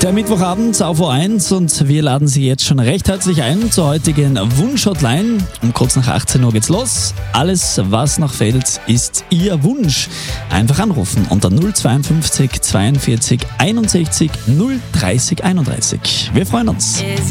Der Mittwochabend auf O1 und wir laden Sie jetzt schon recht herzlich ein zur heutigen Wunsch-Hotline. Um kurz nach 18 Uhr geht's los. Alles, was noch fehlt, ist Ihr Wunsch. Einfach anrufen unter 052 42 61 030 31. Wir freuen uns.